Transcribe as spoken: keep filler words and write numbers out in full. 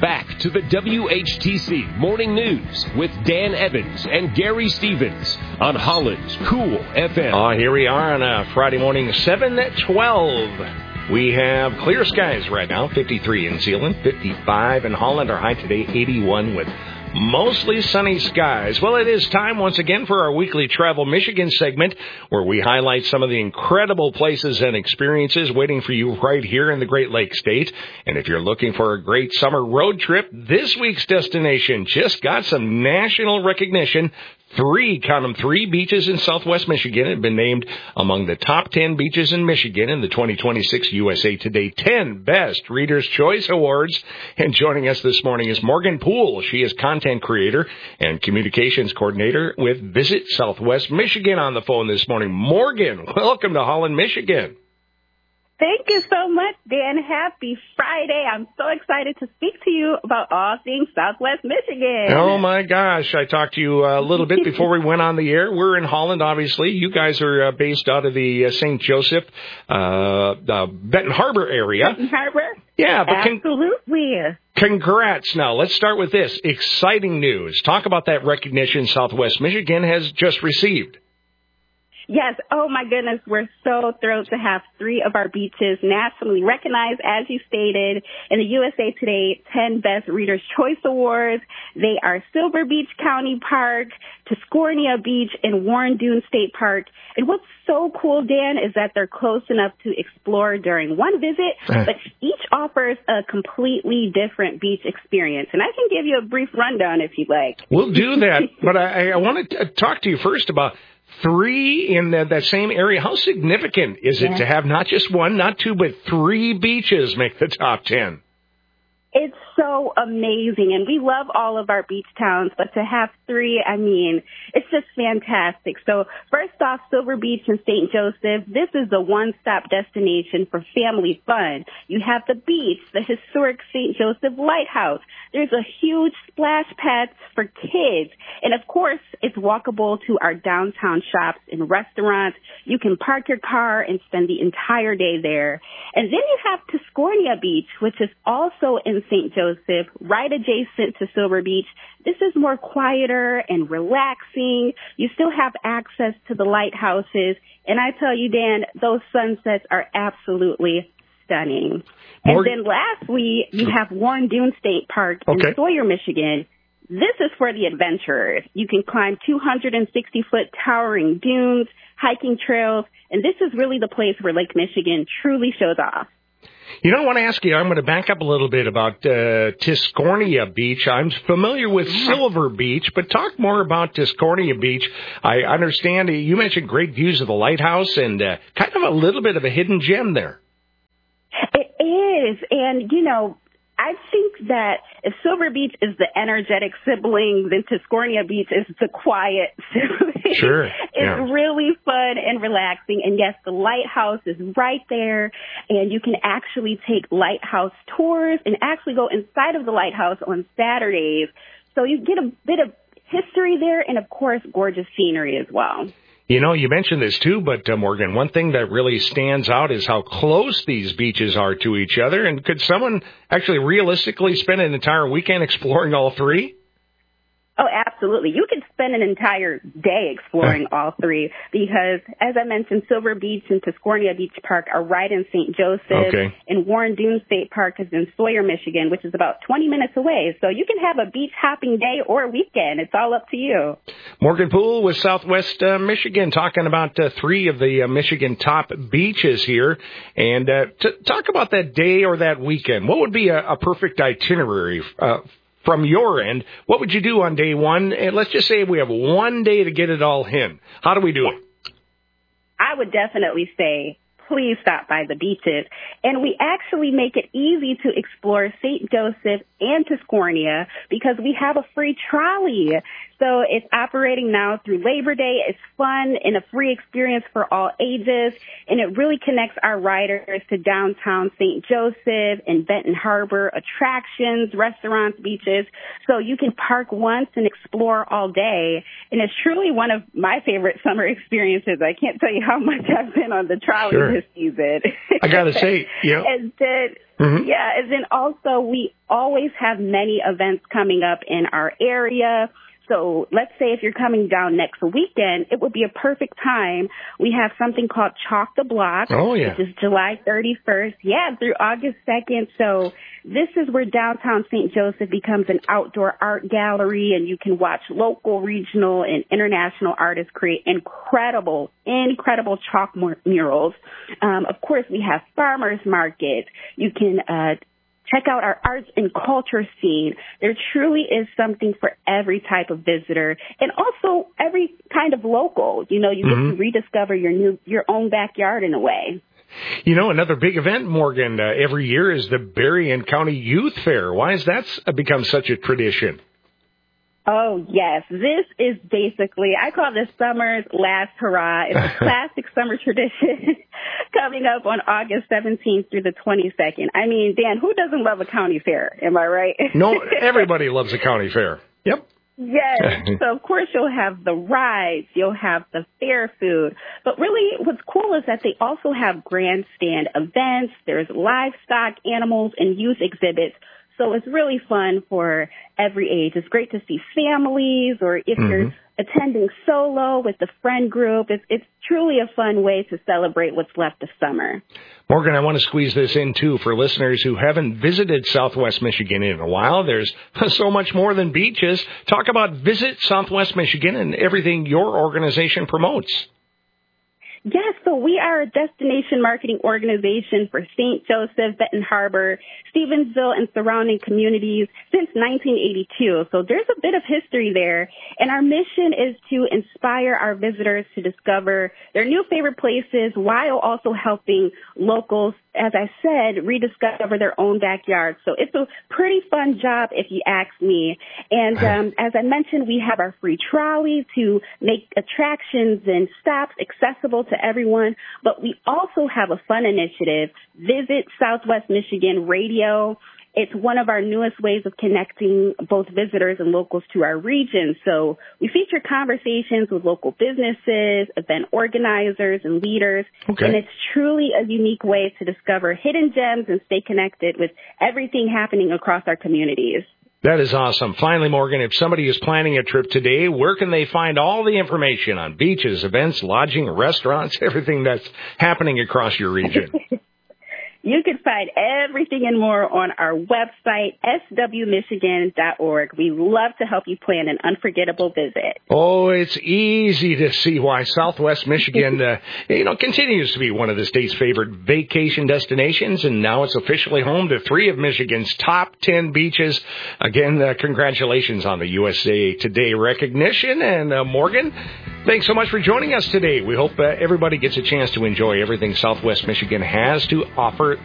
back to the W H T C Morning News with Dan Evans and Gary Stevens on Holland's Cool F M. Oh, here we are on a Friday morning, seven twelve. We have clear skies right now, fifty-three in Zeeland, fifty-five in Holland. Our high today, eighty-one with mostly sunny skies. Well, it is time once again for our weekly Travel Michigan segment, where we highlight some of the incredible places and experiences waiting for you right here in the Great Lakes State. And if you're looking for a great summer road trip, this week's destination just got some national recognition. Three, count them, three beaches in southwest Michigan have been named among the top ten beaches in Michigan in the twenty twenty-six U S A Today ten Best Reader's Choice Awards. And joining us this morning is Morgan Poole. She is content creator and communications coordinator with Visit Southwest Michigan on the phone this morning. Morgan, welcome to Holland, Michigan. Thank you so much, Dan. Happy Friday. I'm so excited to speak to you about all things Southwest Michigan. Oh, my gosh. I talked to you a little bit before we went on the air. We're in Holland, obviously. You guys are uh, based out of the uh, Saint Joseph, uh, uh, Benton Harbor area. Benton Harbor? Yeah. But Absolutely. Con- congrats. Now, let's start with this. Exciting news. Talk about that recognition Southwest Michigan has just received. Yes. Oh, my goodness. We're so thrilled to have three of our beaches nationally recognized, as you stated, in the U S A Today ten Best Reader's Choice Awards. They are Silver Beach County Park, Tuscarora Beach, and Warren Dunes State Park. And what's so cool, Dan, is that they're close enough to explore during one visit, but each offers a completely different beach experience. And I can give you a brief rundown if you'd like. We'll do that. But I, I want to talk to you first about three in the, that same area. How significant is it yeah. to have not just one, not two, but three beaches make the top ten? It's so amazing, and we love all of our beach towns, but to have three, I mean, it's just fantastic. So first off, Silver Beach and Saint Joseph, this is the one-stop destination for family fun. You have the beach, the historic Saint Joseph Lighthouse. There's a huge splash pad for kids, and of course, it's walkable to our downtown shops and restaurants. You can park your car and spend the entire day there. And then you have Tuscarora Beach, which is also in Saint Joseph, right adjacent to Silver Beach. This is more quieter and relaxing. You still have access to the lighthouses. And I tell you, Dan, those sunsets are absolutely stunning. More... And then lastly, you have Warren Dunes State Park in okay. Sawyer, Michigan. This is for the adventurers. You can climb two hundred sixty foot towering dunes, hiking trails, and this is really the place where Lake Michigan truly shows off. You know, I want to ask you, I'm going to back up a little bit about uh, Tuscarora Beach. I'm familiar with Silver Beach, but talk more about Tuscarora Beach. I understand you mentioned great views of the lighthouse and uh, kind of a little bit of a hidden gem there. It is, and, you know, I think that if Silver Beach is the energetic sibling, then Tuscarora Beach is the quiet sibling. Sure. It's yeah. really fun and relaxing. And yes, the lighthouse is right there. And you can actually take lighthouse tours and actually go inside of the lighthouse on Saturdays. So you get a bit of history there and, of course, gorgeous scenery as well. You know, you mentioned this too, but uh, Morgan, one thing that really stands out is how close these beaches are to each other. And could someone actually realistically spend an entire weekend exploring all three? Oh, absolutely. You could spend an entire day exploring all three because, as I mentioned, Silver Beach and Tuscarora Beach Park are right in Saint Joseph, okay. and Warren Dunes State Park is in Sawyer, Michigan, which is about twenty minutes away. So you can have a beach hopping day or a weekend. It's all up to you. Morgan Poole with Southwest uh, Michigan, talking about uh, three of the uh, Michigan top beaches here. And uh, t- talk about that day or that weekend. What would be a, a perfect itinerary uh from your end? What would you do on day one? And let's just say we have one day to get it all in. How do we do it? I would definitely say, please stop by the beaches. And we actually make it easy to explore Saint Joseph and Tuscarora because we have a free trolley. So it's operating now through Labor Day. It's fun and a free experience for all ages, and it really connects our riders to downtown Saint Joseph and Benton Harbor, attractions, restaurants, beaches. So you can park once and explore all day. And it's truly one of my favorite summer experiences. I can't tell you how much I've been on the trolley sure. this season. I got to say, you know. And then, mm-hmm. yeah, and then also we always have many events coming up in our area. So let's say if you're coming down next weekend, it would be a perfect time. We have something called Chalk the Block, oh, yeah. which is July thirty-first, yeah, through August second. So this is where downtown Saint Joseph becomes an outdoor art gallery, and you can watch local, regional, and international artists create incredible, incredible chalk murals. Um, of course, we have farmers markets. You can uh check out our arts and culture scene. There truly is something for every type of visitor, and also every kind of local. You know, you mm-hmm. get to rediscover your new, your own backyard in a way. You know, another big event, Morgan, uh, every year is the Berrien County Youth Fair. Why has that become such a tradition? Oh, yes. This is basically, I call this summer's last hurrah. It's a classic summer tradition coming up on August seventeenth through the twenty-second. I mean, Dan, who doesn't love a county fair? Am I right? No, everybody loves a county fair. Yep. Yes. So, of course, you'll have the rides, you'll have the fair food. But really, what's cool is that they also have grandstand events. There's livestock, animals, and youth exhibits. So it's really fun for every age. It's great to see families, or if mm-hmm. you're attending solo with the friend group. It's, it's truly a fun way to celebrate what's left of summer. Morgan, I want to squeeze this in, too, for listeners who haven't visited Southwest Michigan in a while. There's so much more than beaches. Talk about Visit Southwest Michigan and everything your organization promotes. Yes, so we are a destination marketing organization for Saint Joseph, Benton Harbor, Stevensville, and surrounding communities since nineteen eighty-two. So there's a bit of history there. And our mission is to inspire our visitors to discover their new favorite places while also helping locals, as I said, rediscover their own backyard. So it's a pretty fun job if you ask me. And um, as I mentioned, we have our free trolley to make attractions and stops accessible to everyone. But we also have a fun initiative, Visit Southwest Michigan Radio. It's one of our newest ways of connecting both visitors and locals to our region. So we feature conversations with local businesses, event organizers, and leaders. Okay. And it's truly a unique way to discover hidden gems and stay connected with everything happening across our communities. That is awesome. Finally, Morgan, if somebody is planning a trip today, where can they find all the information on beaches, events, lodging, restaurants, everything that's happening across your region? You can find everything and more on our website, s w michigan dot org. We love to help you plan an unforgettable visit. Oh, it's easy to see why Southwest Michigan, uh, you know, continues to be one of the state's favorite vacation destinations, and now it's officially home to three of Michigan's top ten beaches. Again, uh, congratulations on the U S A Today recognition. And uh, Morgan, thanks so much for joining us today. We hope uh, everybody gets a chance to enjoy everything Southwest Michigan has to offer